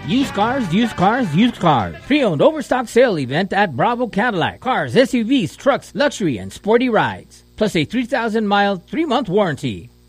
Used cars, used cars, used cars. Pre-owned overstock sale event at Bravo Cadillac. Cars, SUVs, trucks, luxury, and sporty rides. Plus a 3,000-mile, 3-month warranty.